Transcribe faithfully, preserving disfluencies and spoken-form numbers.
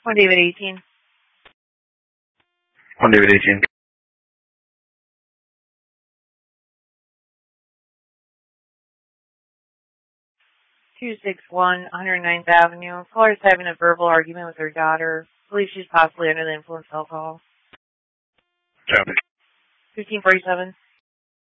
One David eighteen. One David eighteen. two six one, one hundred ninth Avenue. Caller is having a verbal argument with her daughter. Believes she's possibly under the influence of alcohol. Copy. fifteen forty-seven.